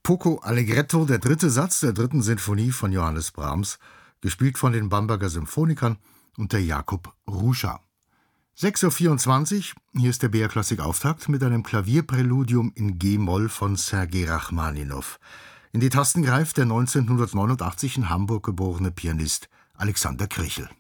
Poco Allegretto, der dritte Satz der dritten Sinfonie von Johannes Brahms, gespielt von den Bamberger Symphonikern unter Jakub Ruscha. 6:24 Uhr, hier ist der BR Klassik Auftakt mit einem Klavierpräludium in G-Moll von Sergei Rachmaninow. In die Tasten greift der 1989 in Hamburg geborene Pianist Alexander Krichel.